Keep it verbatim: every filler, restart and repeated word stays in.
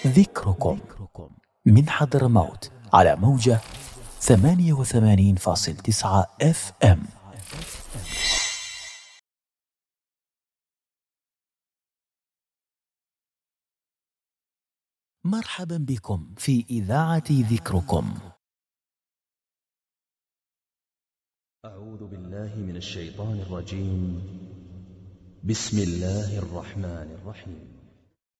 ذكركم من حضرموت على موجة ثمانية وثمانين فاصل تسعة اف ام. مرحبا بكم في إذاعة ذكركم. أعوذ بالله من الشيطان الرجيم. بسم الله الرحمن الرحيم.